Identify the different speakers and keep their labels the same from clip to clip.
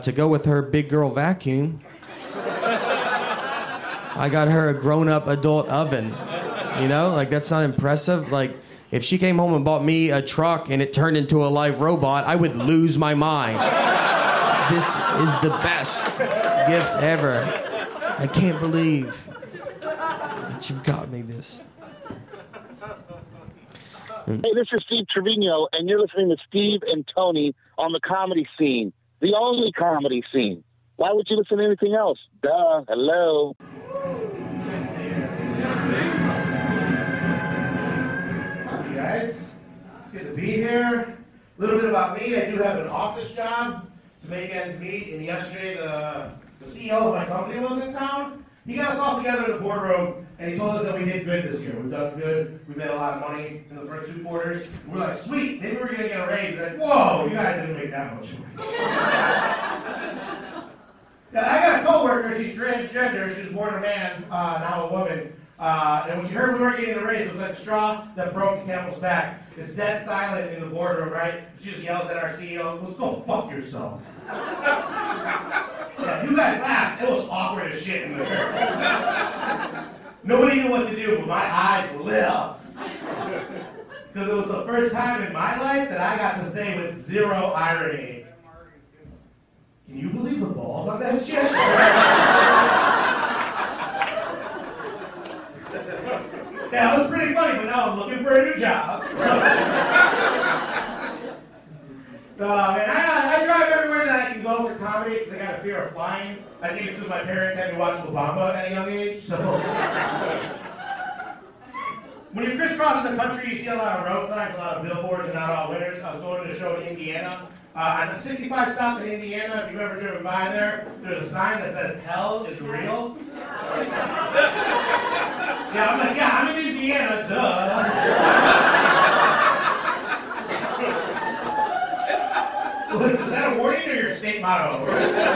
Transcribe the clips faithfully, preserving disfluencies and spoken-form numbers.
Speaker 1: to go with her big girl vacuum, I got her a grown-up adult oven. You know, like that's not impressive. Like if she came home and bought me a truck and it turned into a live robot, I would lose my mind. This is the best gift ever. I can't believe that you got me this.
Speaker 2: Hey, this is Steve Trevino, and you're listening to Steve and Tony on the comedy scene, the only comedy scene. Why would you listen to anything else? Duh. Hello.
Speaker 3: What's up, you guys? It's good to be here. A little bit about me. I do have an office job to make ends meet. And yesterday, the, the C E O of my company was in town. He got us all together in the boardroom, and he told us that we did good this year. We've done good. We made a lot of money in the first two quarters. And we're like, sweet, maybe we're going to get a raise. He's like, whoa, you guys didn't make that much money. Yeah, I got a coworker. She's transgender. She was born a man, uh, now a woman. Uh, and when she heard we weren't getting a raise, it was like a straw that broke the camel's back. It's dead silent in the boardroom, right? She just yells at our C E O, let's go fuck yourself. Yeah, you guys laughed. It was awkward as shit in there. Nobody knew what to do, but my eyes lit up. Because it was the first time in my life that I got to say with zero irony, can you believe the balls on that shit? Yeah, it was pretty funny, but now I'm looking for a new job. Uh, man, I, I drive everywhere that I can go for comedy because I got a fear of flying. I think it's because my parents had me watch Obama at a young age. So when you're crisscrossing the country, you see a lot of road signs, a lot of billboards, and not all winners. I was going to a show in Indiana. Uh, at the sixty-five stop in Indiana, if you've ever driven by there, there's a sign that says, hell is real. Yeah, I'm like, yeah, I'm in Indiana, duh. Is that a warning or your state motto?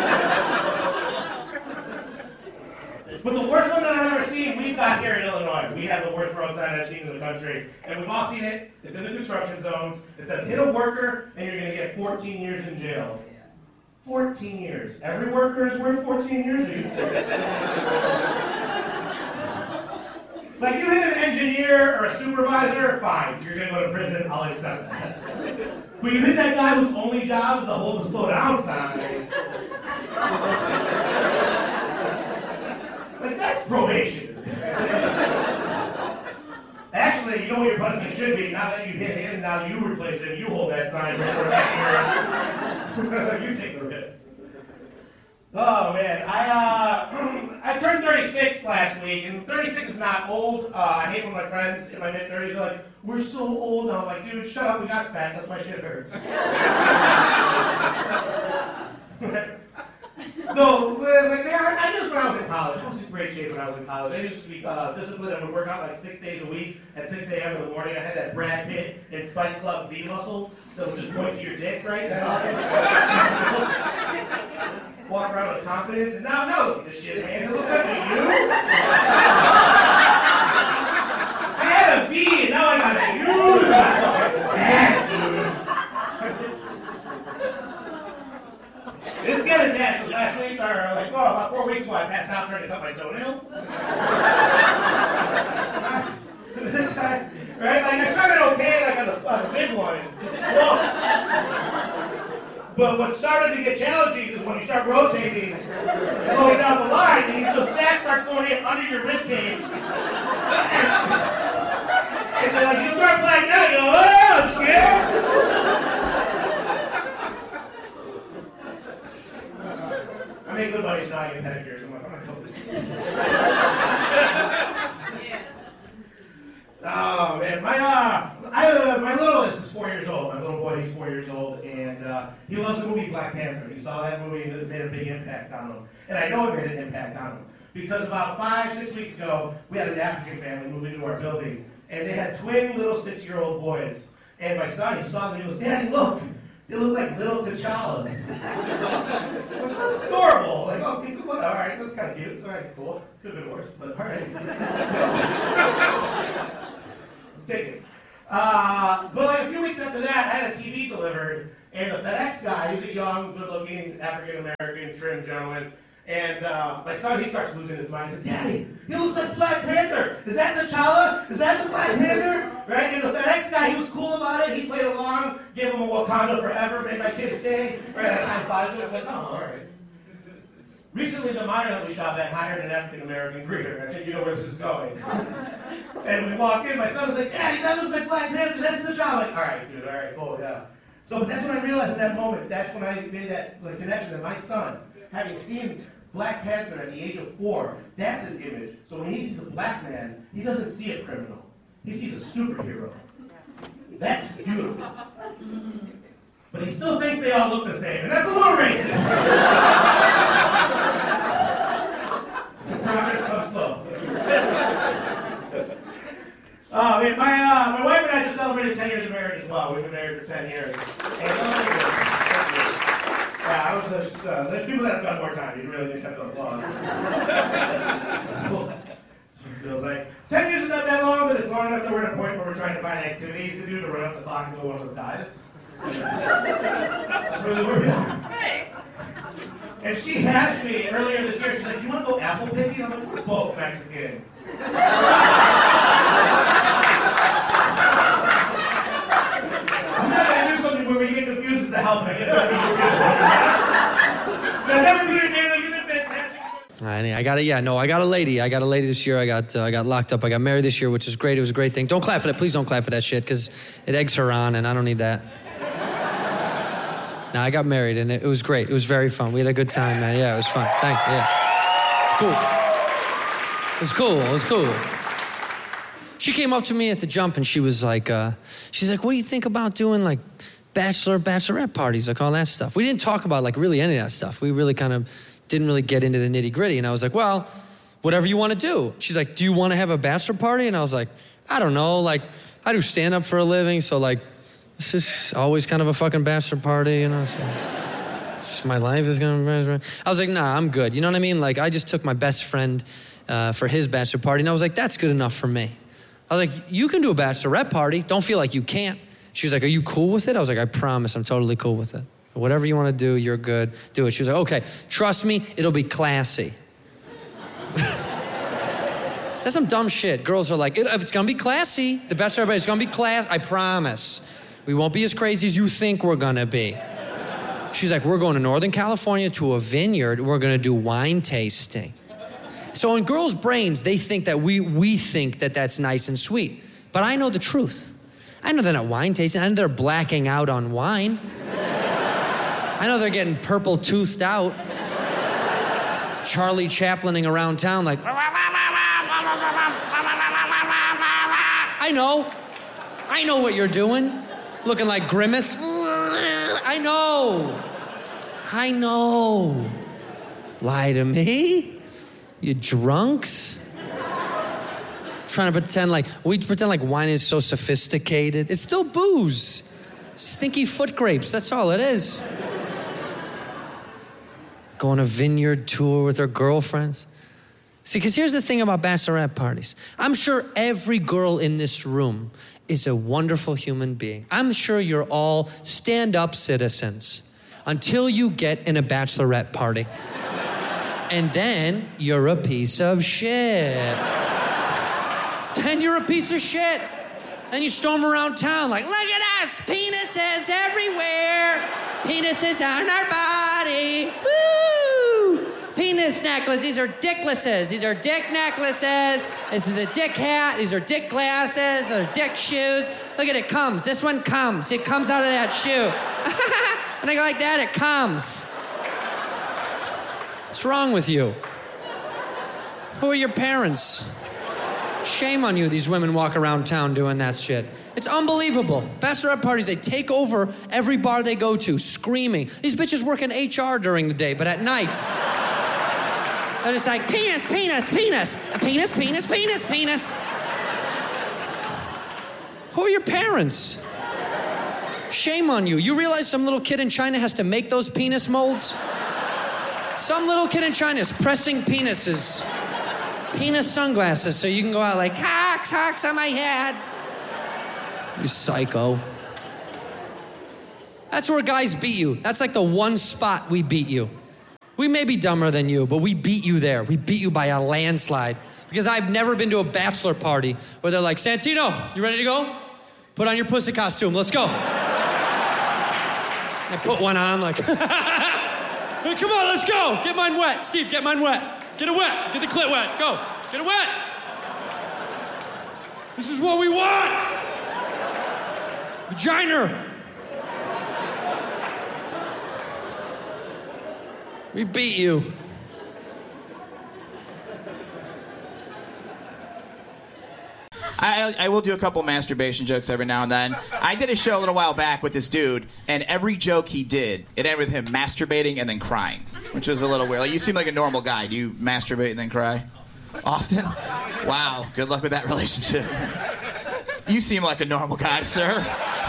Speaker 3: But the worst one that I've ever seen, we've got here in Illinois. We have the worst road sign I've seen in the country. And we've all seen it. It's in the construction zones. It says, hit a worker, and you're going to get fourteen years in jail. fourteen years. Every worker is worth fourteen years? Are you serious? Like, you hit an engineer or a supervisor, fine. You're going to go to prison. I'll accept that. But you hit that guy whose only job is to hold the slow down signs. Like, that's probation. Actually, you know what your punishment should be? Now that you hit him, now you replace him. You hold that sign right there. You take the risk. Oh, man. I uh, I turned thirty-six last week, and thirty-six is not old. Uh, I hate when my friends in my mid-thirties are like, we're so old now. I'm like, dude, shut up. We got fat. That's why shit hurts. So, like, man, I just when I was in college, I was in great shape when I was in college. I used to be uh, disciplined and would work out like six days a week at six a.m. in the morning. I had that Brad Pitt in Fight Club V muscles that would just point to your dick, right? That awesome. Walk around with confidence, and now, now look at this shit, man. It looks like you. I had a V, and now I got a U. Bad, dude. It's getting bad, because last week, or like, oh, about four weeks ago, I passed out trying to cut my toenails. Right? Like, I started okay, like, on the, on the big one. Close. But what started to get challenging is when you start rotating, going down the line, and the fat starts going in under your rib cage. And then, like, you start blacking out, you go, oh, shit! I make good money now getting pedicures. I'm like, I'm gonna go this. Oh, man, my, uh, I, uh, my littlest is four years old. My little boy, he's four years old, and uh, he loves the movie Black Panther. He saw that movie, and it made a big impact on him. And I know it made an impact on him, because about five, six weeks ago, we had an African family move into our building, and they had twin little six-year-old boys. And my son, he saw them, and he goes, Daddy, look, they look like little T'Challas. Like, that's adorable. Like, oh, okay, good, all right, that's kind of cute. All right, cool. Could have been worse, but all right. Take it. Uh, but like a few weeks after that, I had a T V delivered, and the FedEx guy, he was a young, good-looking African African-American, trim gentleman. And uh, my son, he starts losing his mind. He says, Daddy, he looks like Black Panther. Is that T'Challa? Is that the Black Panther? Right? And the next guy, he was cool about it. He played along, gave him a Wakanda forever, made my kid's day. Right? I high-fived him. I'm like, oh, all right. Recently, the miner that we shop at hired an African-American greeter. I think you know where this is going. And we walked in. My son was like, Daddy, that looks like Black Panther. That's T'Challa. I'm like, all right, dude. All right, cool, yeah. So, but that's when I realized in that moment, that's when I made that like, connection that my son, having seen Black Panther at the age of four, that's his image. So when he sees a black man, he doesn't see a criminal. He sees a superhero. That's beautiful. But he still thinks they all look the same, and that's a little racist. Progress comes slow. Oh, man, my, uh, my wife and I just celebrated ten years of marriage as well. We've been married for ten years. And yeah, I was just, uh, there's people that have done more time. You really didn't cut those long. Cool. It feels like ten years is not that long, but it's long enough that we're at a point where we're trying to find activities to do to run up the clock until one of us dies. That's really where we are. Hey. And she asked me earlier this year, she's like, do you want to go apple picking? I'm like, we're both Mexican. I'm not going to do something where we get confused as to help me.
Speaker 4: I got it. Yeah, no, I got a lady. I got a lady this year. I got uh, I got locked up. I got married this year, which is great. It was a great thing. Don't clap for that. Please don't clap for that shit, because it eggs her on, and I don't need that. No, I got married, and it, it was great. It was very fun. We had a good time, man. Yeah, it was fun. Thank you. Yeah. It was cool. It was cool. It was cool. She came up to me at the jump, and she was like, uh, she's like, what do you think about doing, like, bachelor, bachelorette parties, like all that stuff? We didn't talk about, like, really any of that stuff. We really kind of didn't really get into the nitty gritty. And I was like, well, whatever you want to do. She's like, do you want to have a bachelor party? And I was like, I don't know. Like, I do stand up for a living. So like, this is always kind of a fucking bachelor party, you know? So, just my life is going to, I was like, nah, I'm good. You know what I mean? Like, I just took my best friend uh, for his bachelor party. And I was like, that's good enough for me. I was like, you can do a bachelorette party. Don't feel like you can't. She was like, are you cool with it? I was like, I promise, I'm totally cool with it. Whatever you want to do, you're good. Do it. She was like, okay, trust me, it'll be classy. That's some dumb shit. Girls are like, it, it's going to be classy. The bachelor party is going to be class. I promise. We won't be as crazy as you think we're going to be. She's like, we're going to Northern California to a vineyard. We're going to do wine tasting. So in girls' brains, they think that we, we think that that's nice and sweet. But I know the truth. I know they're not wine tasting. I know they're blacking out on wine. I know they're getting purple toothed out. Charlie Chaplining around town like, I know. I know what you're doing. Looking like Grimace. I know. I know. Lie to me? You drunks? Trying to pretend like, we pretend like wine is so sophisticated. It's still booze. Stinky foot grapes, that's all it is. Go on a vineyard tour with her girlfriends. See, because here's the thing about bachelorette parties. I'm sure every girl in this room is a wonderful human being. I'm sure you're all stand-up citizens until you get in a bachelorette party. And then you're a piece of shit. Then you're a piece of shit. Then you storm around town like, look at us, penises everywhere. Penises on our body. Woo! Penis necklace. These are dicklesses. These are dick necklaces. This is a dick hat. These are dick glasses. These are dick shoes. Look at it, comes. This one comes. It comes out of that shoe. When I go like that, it comes. What's wrong with you? Who are your parents? Shame on you, these women walk around town doing that shit. It's unbelievable. Bachelorette parties, they take over every bar they go to, screaming. These bitches work in H R during the day, but at night, they're just like, penis, penis, penis, a penis, penis, penis, penis. Who are your parents? Shame on you. You realize some little kid in China has to make those penis molds? Some little kid in China is pressing penises. Penis sunglasses so you can go out like, hawks, hawks on my head. You psycho. That's where guys beat you. That's like the one spot we beat you. We may be dumber than you, but we beat you there. We beat you by a landslide. Because I've never been to a bachelor party where they're like, Santino, you ready to go? Put on your pussy costume, let's go. I put one on like, hey, come on, let's go. Get mine wet. Steve, get mine wet. Get it wet. Get the clit wet. Go. Get it wet. This is what we want. Vagina. We beat you.
Speaker 5: I, I will do a couple masturbation jokes every now and then. I did a show a little while back with this dude, and every joke he did, it ended with him masturbating and then crying, which was a little weird. Like, you seem like a normal guy. Do you masturbate and then cry? Often? Wow, good luck with that relationship. You seem like a normal guy, sir.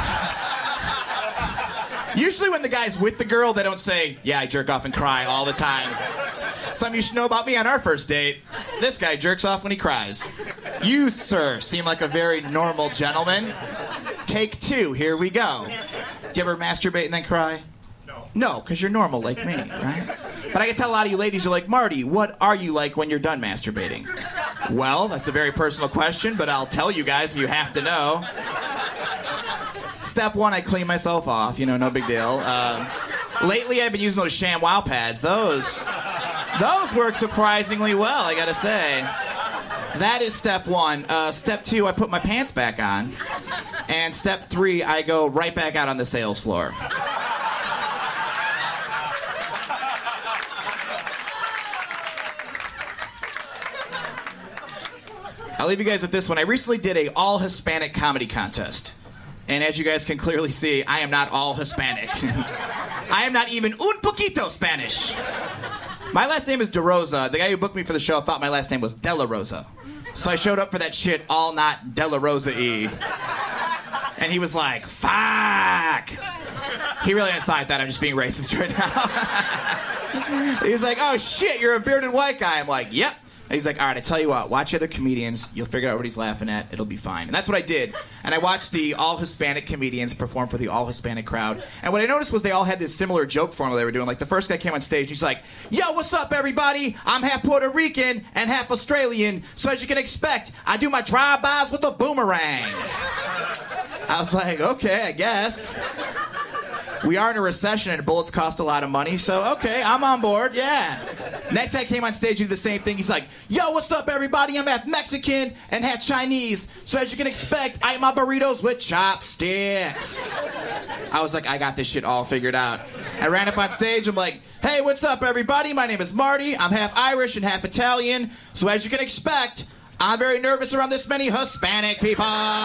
Speaker 5: Usually when the guy's with the girl, they don't say, yeah, I jerk off and cry all the time. Something you should know about me on our first date. This guy jerks off when he cries. You, sir, seem like a very normal gentleman. Take two, here we go. Do you ever masturbate and then cry? No. No, because you're normal like me, right? But I can tell a lot of you ladies are like, Marty, what are you like when you're done masturbating? Well, that's a very personal question, but I'll tell you guys if you have to know. Step one, I clean myself off. You know, no big deal. Uh, lately, I've been using those ShamWow pads. Those, those work surprisingly well, I gotta say. That is step one. Uh, step two, I put my pants back on. And step three, I go right back out on the sales floor. I'll leave you guys with this one. I recently did a all-Hispanic comedy contest. And as you guys can clearly see, I am not all Hispanic. I am not even un poquito Spanish. My last name is DeRosa. The guy who booked me for the show thought my last name was De La Rosa. So I showed up for that shit all not De La Rosa-y. And he was like, fuck. He really didn't sign that. I'm just being racist right now. He's like, oh shit, you're a bearded white guy. I'm like, yep. And he's like, all right, I tell you what, watch other comedians. You'll figure out what he's laughing at. It'll be fine. And that's what I did. And I watched the all-Hispanic comedians perform for the all-Hispanic crowd. And what I noticed was they all had this similar joke formula they were doing. Like, the first guy came on stage, and he's like, yo, what's up, everybody? I'm half Puerto Rican and half Australian. So as you can expect, I do my drive-bys with a boomerang. I was like, okay, I guess. We are in a recession and bullets cost a lot of money, so okay, I'm on board, yeah. Next guy came on stage, he did the same thing. He's like, yo, what's up, everybody? I'm half Mexican and half Chinese, so as you can expect, I eat my burritos with chopsticks. I was like, I got this shit all figured out. I ran up on stage, I'm like, hey, what's up, everybody? My name is Marty. I'm half Irish and half Italian, so as you can expect, I'm very nervous around this many Hispanic people.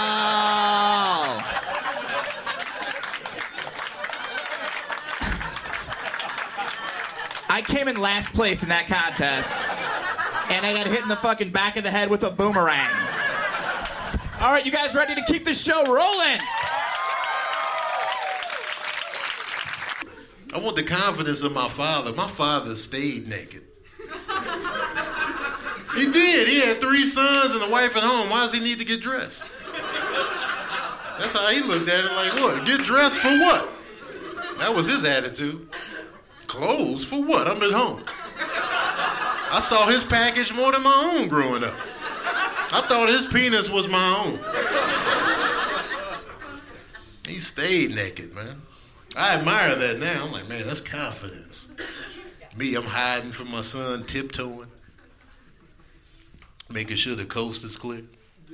Speaker 5: I came in last place in that contest, and I got hit in the fucking back of the head with a boomerang. All right, you guys ready to keep this show rolling?
Speaker 6: I want the confidence of my father. My father stayed naked. He did. He had three sons and a wife at home. Why does he need to get dressed? That's how he looked at it, like, what? Get dressed for what? That was his attitude. Clothes? For what? I'm at home. I saw his package more than my own growing up. I thought his penis was my own. He stayed naked, man. I admire that now. I'm like, man, that's confidence. Me, I'm hiding from my son, tiptoeing, making sure the coast is clear.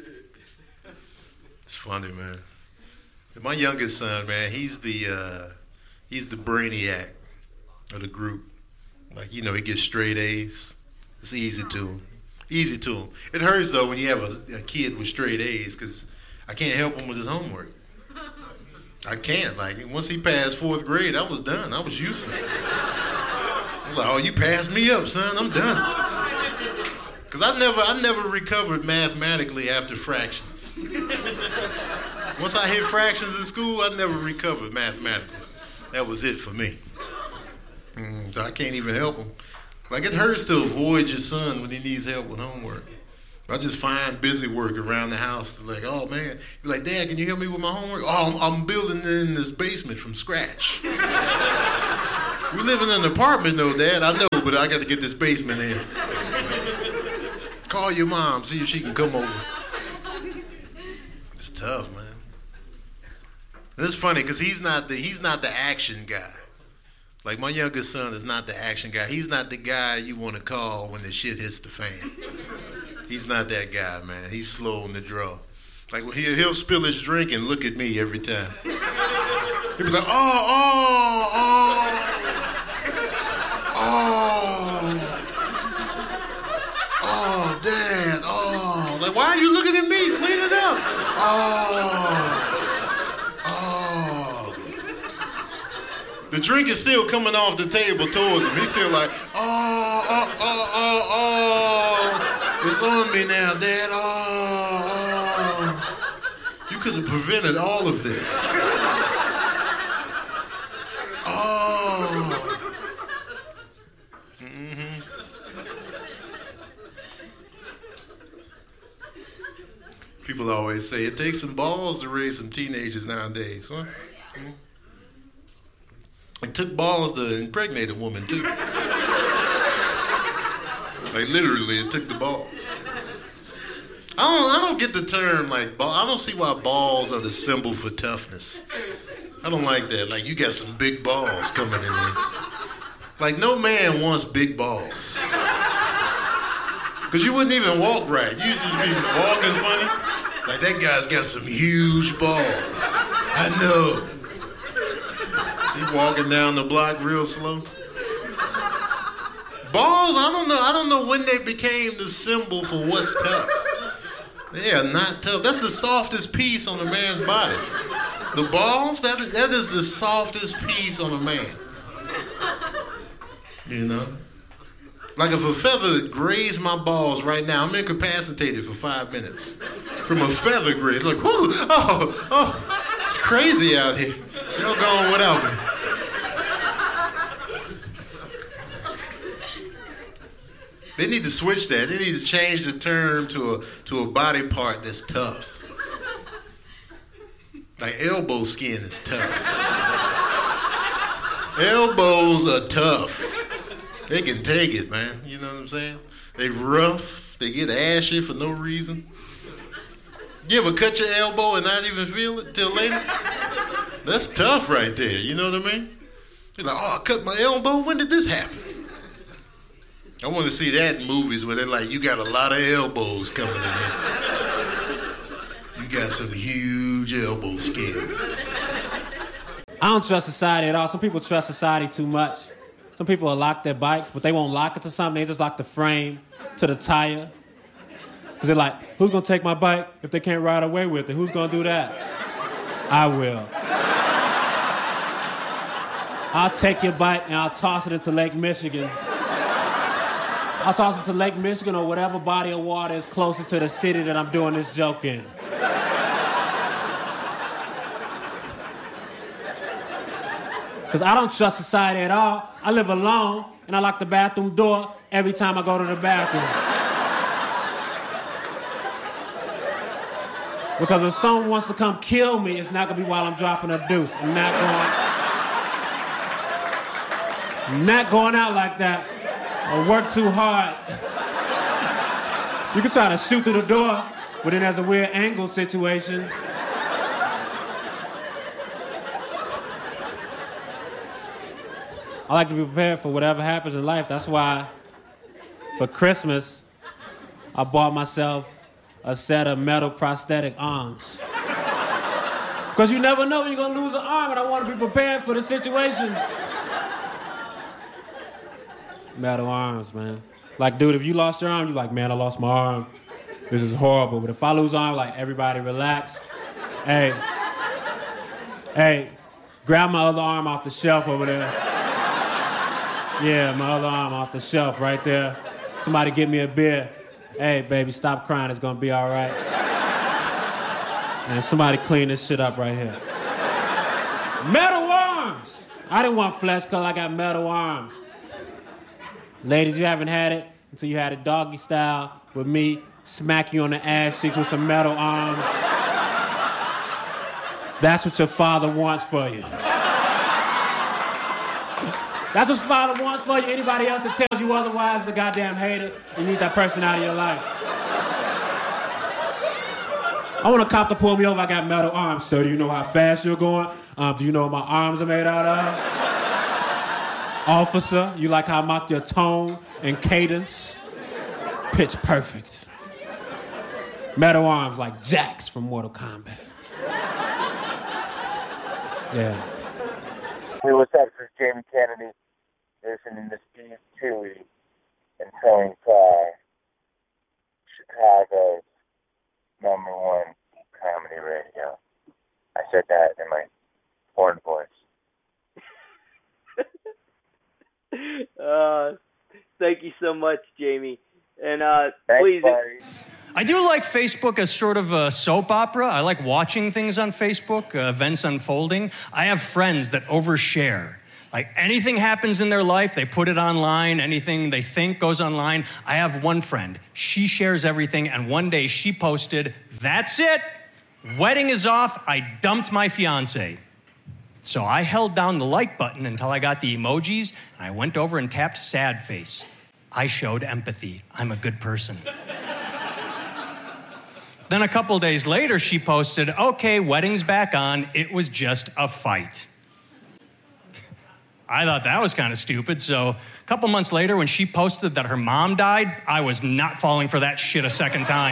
Speaker 6: It's funny, man. My youngest son, man, he's the uh, he's the brainiac of the group. Like, you know, he gets straight A's. It's easy to him. Easy to him. It hurts, though, when you have a, a kid with straight A's, because I can't help him with his homework. I can't. Like, once he passed fourth grade, I was done. I was useless. I was like, oh, you passed me up, son. I'm done. Because I never, I never recovered mathematically after fractions. Once I hit fractions in school, I never recovered mathematically. That was it for me. Mm, so I can't even help him. Like, it hurts to avoid your son when he needs help with homework. I just find busy work around the house. Like, oh, man. You're like, Dad, can you help me with my homework? Oh, I'm, I'm building in this basement from scratch. We live in an apartment, though, Dad. I know. cool, but I got to get this basement in. Call your mom, see if she can come over. It's tough, man. It's funny because he's not the he's not the action guy. Like, my youngest son is not the action guy. He's not the guy you want to call when the shit hits the fan. He's not that guy, man. He's slow on the draw. Like, he'll, he'll spill his drink and look at me every time. He'll be like, oh, oh, oh, oh, oh, Dad, oh. Like, why are you looking at me? Clean it up. Oh. The drink is still coming off the table towards him. He's still like, oh, oh, oh, oh, oh. It's on me now, Dad. Oh, oh. You could have prevented all of this. Oh. Mm-hmm. People always say it takes some balls to raise some teenagers nowadays. Huh? Mm-hmm. It took balls to impregnate a woman, too. Like, literally, it took the balls. I don't, I don't get the term, like, ball. I don't see why balls are the symbol for toughness. I don't like that. Like, you got some big balls coming in here. Like, no man wants big balls. Because you wouldn't even walk right. You just be walking funny. Like, that guy's got some huge balls. I know. He's walking down the block real slow. Balls, I don't know. I don't know when they became the symbol for what's tough. They are not tough. That's the softest piece on a man's body. The balls, that is, that is the softest piece on a man. You know? Like if a feather grazed my balls right now, I'm incapacitated for five minutes. From a feather graze, like, whoo, oh, oh, it's crazy out here. Y'all going without me. They need to switch that. They need to change the term to a to a body part that's tough. Like elbow skin is tough. Elbows are tough. They can take it, man. You know what I'm saying? They rough. They get ashy for no reason. You ever cut your elbow and not even feel it till later? That's tough right there. You know what I mean? You're like, oh, I cut my elbow. When did this happen? I want to see that in movies where they're like, you got a lot of elbows coming in here. You got some huge elbow skin.
Speaker 7: I don't trust society at all. Some people trust society too much. Some people will lock their bikes, but they won't lock it to something. They just lock the frame to the tire. Because they're like, who's going to take my bike if they can't ride away with it? Who's going to do that? I will. I'll take your bike and I'll toss it into Lake Michigan. I'll toss it to Lake Michigan or whatever body of water is closest to the city that I'm doing this joke in. Because I don't trust society at all. I live alone, and I lock the bathroom door every time I go to the bathroom. Because if someone wants to come kill me, it's not going to be while I'm dropping a deuce. I'm not going... I'm not going out like that. Or work too hard. You can try to shoot through the door, but then there's a weird angle situation. I like to be prepared for whatever happens in life. That's why, for Christmas, I bought myself a set of metal prosthetic arms. Because you never know when you're going to lose an arm, and I want to be prepared for the situation. Metal arms, man. Like, dude, if you lost your arm, you're like, man, I lost my arm. This is horrible. But if I lose an arm, like, everybody relax. Hey, hey, grab my other arm off the shelf over there. Yeah, my other arm off the shelf right there. Somebody get me a beer. Hey, baby, stop crying. It's gonna be all right. And somebody clean this shit up right here. Metal arms! I didn't want flesh color, I got metal arms. Ladies, you haven't had it until you had it doggy style with me, smack you on the ass cheeks with some metal arms. That's what your father wants for you. That's what Father wants for you. Anybody else that tells you otherwise is a goddamn hater. You need that person out of your life. I want a cop to pull me over. I got metal arms. Sir, do you know how fast you're going? Um, do you know what my arms are made out of? Officer, you like how I mocked your tone and cadence? Pitch perfect. Metal arms like Jax from Mortal Kombat. Yeah.
Speaker 8: Hey, what's up? This is Jamie Kennedy. Listening to Steve Tui and Tony Pye, Chicago's number one comedy radio. I said that in my foreign voice.
Speaker 9: uh, thank you so much, Jamie. And uh,
Speaker 8: Thanks,
Speaker 9: please.
Speaker 8: buddy.
Speaker 10: I do like Facebook as sort of a soap opera. I like watching things on Facebook, uh, events unfolding. I have friends that overshare. Like anything happens in their life, they put it online. Anything they think goes online. I have one friend. She shares everything, and one day she posted, "That's it. Wedding is off. I dumped my fiance." So I held down the like button until I got the emojis, and I went over and tapped sad face. I showed empathy. I'm a good person. Then a couple days later, she posted, "Okay, wedding's back on. It was just a fight." I thought that was kind of stupid, so a couple months later when she posted that her mom died, I was not falling for that shit a second time.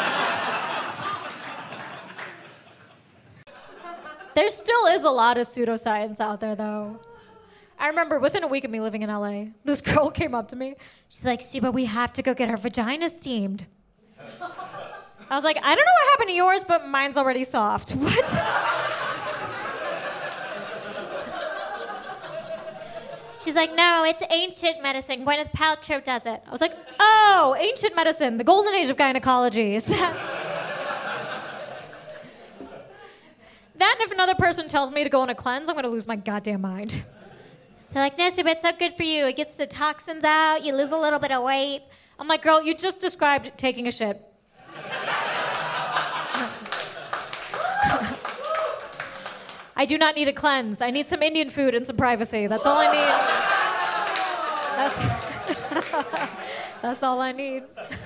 Speaker 11: There still is a lot of pseudoscience out there, though. I remember within a week of me living in L A, this girl came up to me. She's like, "Steve, we have to go get our vagina steamed." I was like, "I don't know what happened to yours, but mine's already soft." What? She's like, "No, it's ancient medicine. Gwyneth Paltrow does it." I was like, "Oh, ancient medicine, the golden age of gynecology." Is that... that and if another person tells me to go on a cleanse, I'm going to lose my goddamn mind. They're like, "No, but it's so good for you. It gets the toxins out. You lose a little bit of weight." I'm like, "Girl, you just described taking a shit." I do not need a cleanse. I need some Indian food and some privacy. That's all I need. That's, That's all I need.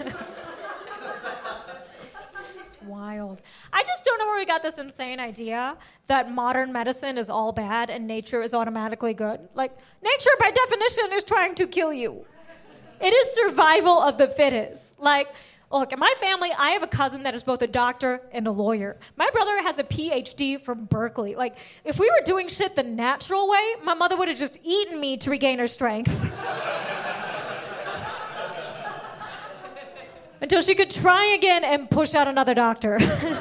Speaker 11: It's wild. I just don't know where we got this insane idea that modern medicine is all bad and nature is automatically good. Like, nature, by definition, is trying to kill you. It is survival of the fittest. Like, look, in my family, I have a cousin that is both a doctor and a lawyer. My brother has a P H D from Berkeley. Like, if we were doing shit the natural way, my mother would have just eaten me to regain her strength. Until she could try again and push out another doctor.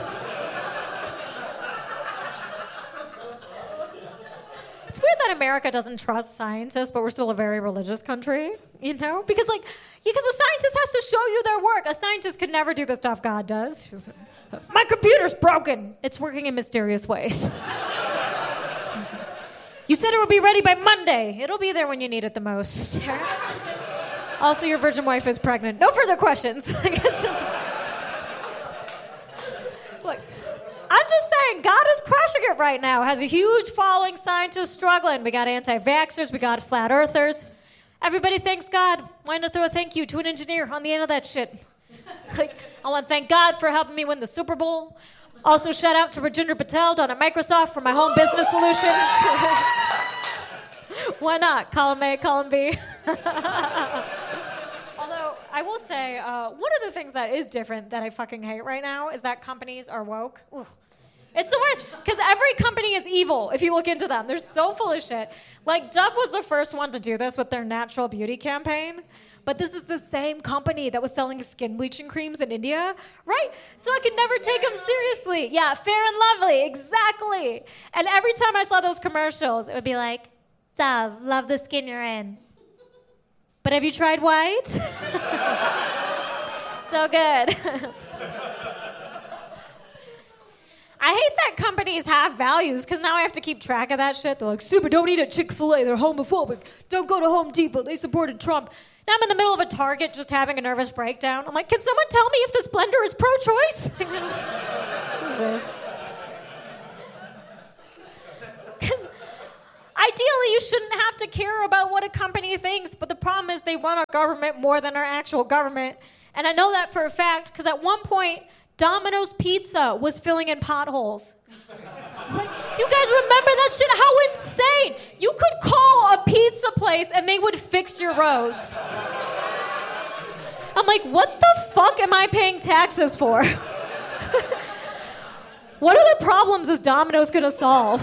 Speaker 11: It's weird that America doesn't trust scientists, but we're still a very religious country, you know? Because, like, because a scientist has to show you their work. A scientist could never do the stuff God does. My computer's broken. It's working in mysterious ways. You said it would be ready by Monday. It'll be there when you need it the most. Also, your virgin wife is pregnant. No further questions. Like, it's just... Look, I'm just saying, God is crushing it right now. Has a huge following, scientists struggling. We got anti-vaxxers, we got flat earthers. Everybody thanks God. Why not throw a thank you to an engineer on the end of that shit? Like, I want to thank God for helping me win the Super Bowl. Also, shout out to Rajinder Patel down at Microsoft for my home business solution. Why not? Column A, column B. Although, I will say, uh, one of the things that is different that I fucking hate right now is that companies are woke. Ugh. It's the worst, because every company is evil if you look into them. They're so full of shit. Like, Dove was the first one to do this with their natural beauty campaign. But this is the same company that was selling skin bleaching creams in India, right? So I could never take them seriously. Yeah, Fair and Lovely, exactly. And every time I saw those commercials, it would be like, Dove, love the skin you're in. But have you tried white? So good. I hate that companies have values, because now I have to keep track of that shit. They're like, super, don't eat at Chick-fil-A. They're homophobic. Don't go to Home Depot. They supported Trump. Now I'm in the middle of a Target just having a nervous breakdown. I'm like, can someone tell me if this blender is pro-choice? What is this? Because I ideally, you shouldn't have to care about what a company thinks, but the problem is they run our government more than our actual government. And I know that for a fact, because at one point, Domino's Pizza was filling in potholes. Like, you guys remember that shit? How insane! You could call a pizza place and they would fix your roads. I'm like, what the fuck am I paying taxes for? What other problems is Domino's gonna solve?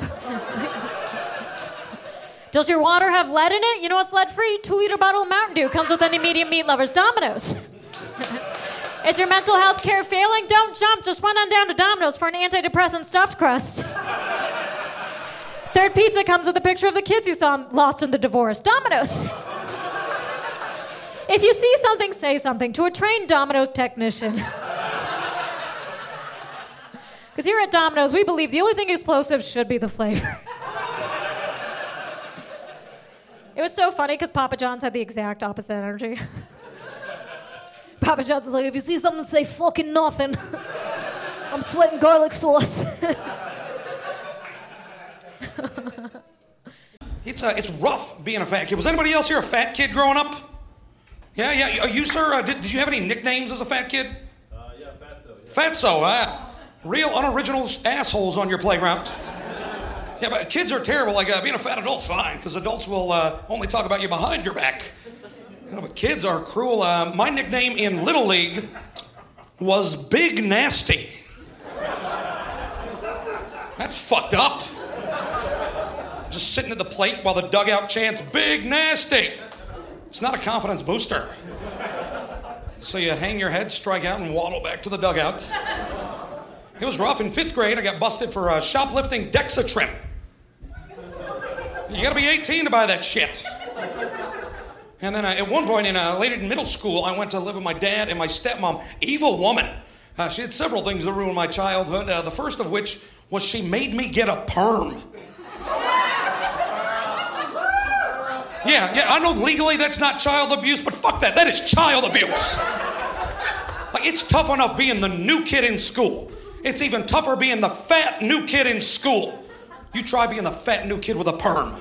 Speaker 11: Does your water have lead in it? You know what's lead-free? Two-liter bottle of Mountain Dew. Comes with any medium meat lovers. Domino's. Is your mental health care failing? Don't jump. Just run on down to Domino's for an antidepressant stuffed crust. Third pizza comes with a picture of the kids you saw lost in the divorce. Domino's. If you see something, say something to a trained Domino's technician. Because here at Domino's, we believe the only thing explosive should be the flavor. It was so funny because Papa John's had the exact opposite energy. Papa John's was like, if you see something, say fucking nothing. I'm sweating garlic sauce.
Speaker 12: It's uh, it's rough being a fat kid. Was anybody else here a fat kid growing up? Yeah, yeah. You, sir, uh, did, did you have any nicknames as a fat kid?
Speaker 13: Uh, yeah, Fatso. Yeah.
Speaker 12: Fatso, uh, real unoriginal assholes on your playground. Yeah, but kids are terrible. Like, uh, being a fat adult's fine, because adults will uh, only talk about you behind your back. You know, but kids are cruel. Uh, my nickname in Little League was Big Nasty. That's fucked up. Just sitting at the plate while the dugout chants, Big Nasty. It's not a confidence booster. So you hang your head, strike out, and waddle back to the dugout. It was rough. In fifth grade, I got busted for uh, shoplifting Dexatrim. You gotta be eighteen to buy that shit. And then uh, at one point in uh, later in middle school, I went to live with my dad and my stepmom. Evil woman. Uh, she did several things that ruined my childhood. Uh, the first of which was she made me get a perm. Yeah, yeah, I know legally that's not child abuse, but fuck that, that is child abuse. Like, it's tough enough being the new kid in school. It's even tougher being the fat new kid in school. You try being the fat new kid with a perm.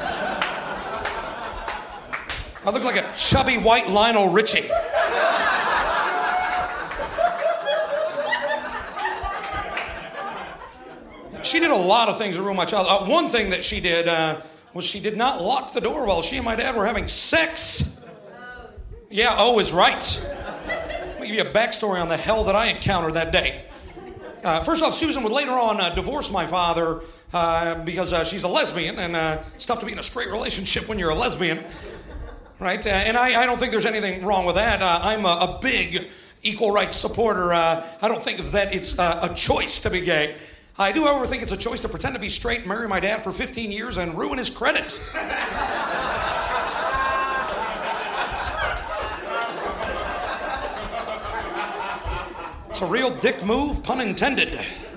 Speaker 12: I look like a chubby white Lionel Richie. She did a lot of things to ruin my childhood. Uh, one thing that she did uh, was she did not lock the door while she and my dad were having sex. Yeah, O is right. Let me give you a backstory on the hell that I encountered that day. Uh, first off, Susan would later on uh, divorce my father uh, because uh, she's a lesbian, and uh, it's tough to be in a straight relationship when you're a lesbian, right? Uh, and I, I don't think there's anything wrong with that. Uh, I'm a, a big equal rights supporter. Uh, I don't think that it's uh, a choice to be gay. I do, however, think it's a choice to pretend to be straight, marry my dad for fifteen years, and ruin his credit. It's a real dick move, pun intended.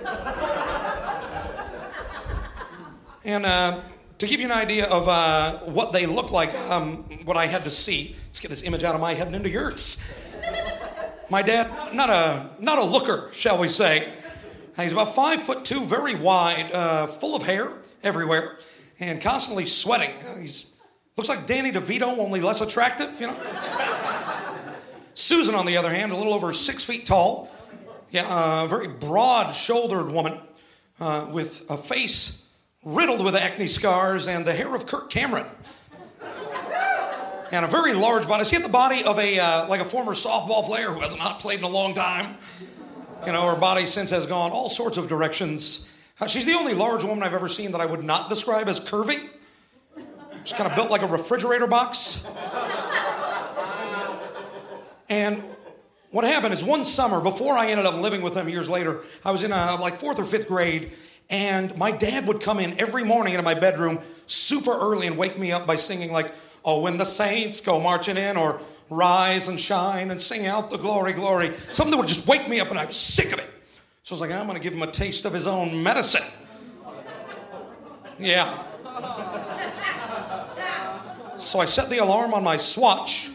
Speaker 12: And uh, to give you an idea of uh, what they look like, um, what I had to see, let's get this image out of my head and into yours. My dad, not a not a looker, shall we say. He's about five foot two, very wide, uh, full of hair everywhere, and constantly sweating. Uh, he's looks like Danny DeVito, only less attractive, you know. Susan, on the other hand, a little over six feet tall. Yeah, a uh, very broad-shouldered woman uh, with a face riddled with acne scars and the hair of Kirk Cameron. And a very large body. She had the body of a uh, like a former softball player who has not played in a long time. You know, her body since has gone all sorts of directions. Uh, she's the only large woman I've ever seen that I would not describe as curvy. She's kind of built like a refrigerator box. And what happened is one summer, before I ended up living with him years later, I was in uh, like fourth or fifth grade, and my dad would come in every morning into my bedroom super early and wake me up by singing like, "Oh, when the saints go marching in," or "Rise and shine and sing out the glory, glory." Something that would just wake me up, and I was sick of it. So I was like, I'm going to give him a taste of his own medicine. Yeah. So I set the alarm on my Swatch.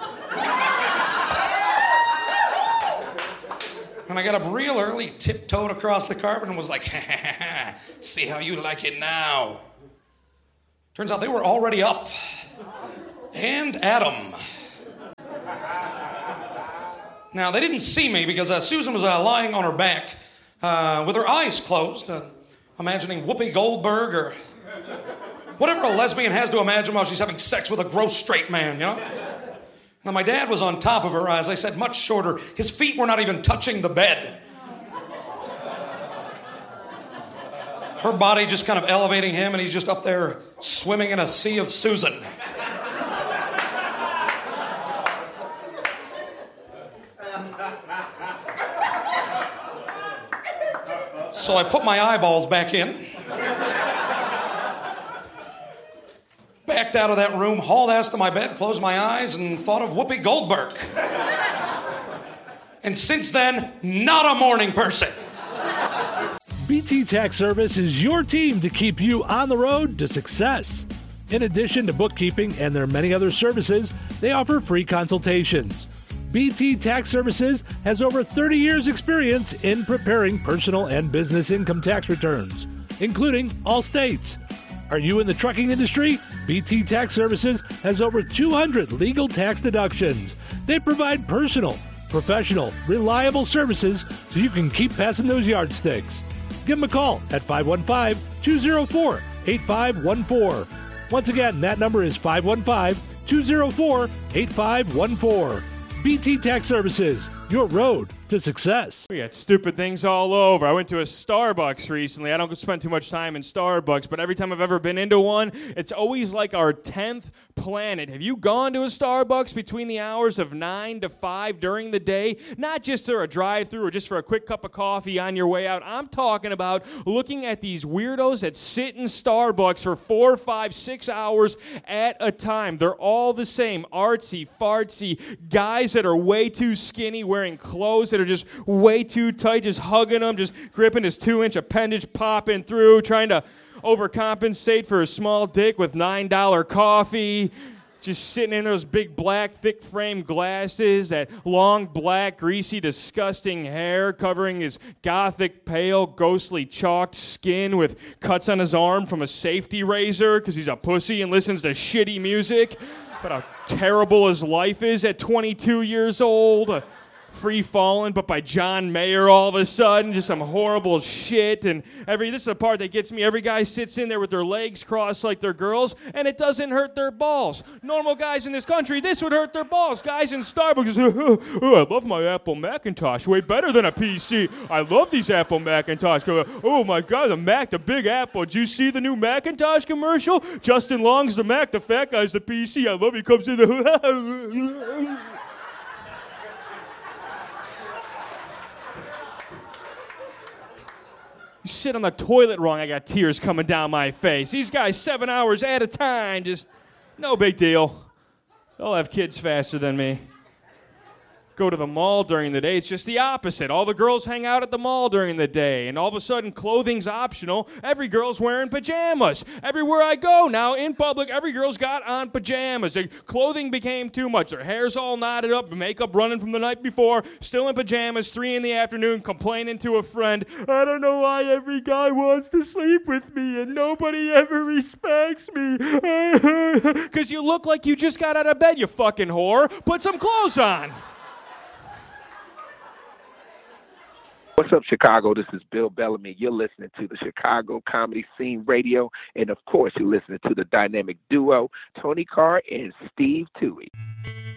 Speaker 12: And I got up real early, tiptoed across the carpet, and was like, ha, ha, ha, ha, see how you like it now. Turns out they were already up. And Adam. Now, they didn't see me because uh, Susan was uh, lying on her back uh, with her eyes closed, uh, imagining Whoopi Goldberg or whatever a lesbian has to imagine while she's having sex with a gross straight man, you know? Now, my dad was on top of her, as I said, much shorter. His feet were not even touching the bed. Her body just kind of elevating him, and he's just up there swimming in a sea of Susan. So I put my eyeballs back in, backed out of that room, hauled ass to my bed, closed my eyes, and thought of Whoopi Goldberg. And since then, not a morning person.
Speaker 13: B T Tax Service is your team to keep you on the road to success. In addition to bookkeeping and their many other services, they offer free consultations. B T Tax Services has over thirty years experience in preparing personal and business income tax returns, including all states. Are you in the trucking industry? B T Tax Services has over two hundred legal tax deductions. They provide personal, professional, reliable services so you can keep passing those yardsticks. Give them a call at five one five, two oh four, eight five one four. Once again, that number is five one five, two oh four, eight five one four. B T Tax Services, your road to success.
Speaker 14: We got stupid things all over. I went to a Starbucks recently. I don't spend too much time in Starbucks, but every time I've ever been into one, it's always like our tenth planet. Have you gone to a Starbucks between the hours of nine to five during the day? Not just for a drive-thru or just for a quick cup of coffee on your way out. I'm talking about looking at these weirdos that sit in Starbucks for four, five, six hours at a time. They're all the same. Artsy, fartsy, guys that are way too skinny, wearing clothes that are just way too tight, just hugging them, just gripping his two-inch appendage, popping through, trying to overcompensate for a small dick with nine dollar coffee, just sitting in those big black thick frame glasses, that long black greasy disgusting hair covering his gothic pale ghostly chalked skin with cuts on his arm from a safety razor because he's a pussy and listens to shitty music, but how terrible his life is at twenty-two years old. Free Fallen, but by John Mayer all of a sudden, just some horrible shit. And every this is the part that gets me. Every guy sits in there with their legs crossed like they're girls, and it doesn't hurt their balls. Normal guys in this country, this would hurt their balls. Guys in Starbucks, just, oh, oh, I love my Apple Macintosh, way better than a P C. I love these Apple Macintosh. Oh my God, the Mac, the Big Apple. Did you see the new Macintosh commercial? Justin Long's the Mac, the fat guy's the P C. I love he comes in the. You sit on the toilet wrong, I got tears coming down my face. These guys, seven hours at a time, just no big deal. They'll have kids faster than me. Go to the mall during the day, it's just the opposite. All the girls hang out at the mall during the day, and all of a sudden, clothing's optional. Every girl's wearing pajamas. Everywhere I go now, in public, every girl's got on pajamas. The clothing became too much. Their hair's all knotted up, makeup running from the night before, still in pajamas, three in the afternoon, complaining to a friend, I don't know why every guy wants to sleep with me, and nobody ever respects me. Because you look like you just got out of bed, you fucking whore. Put some clothes on.
Speaker 15: What's up, Chicago? This is Bill Bellamy. You're listening to the Chicago Comedy Scene Radio, and of course, you're listening to the dynamic duo, Tony Carr and Steve Toohey.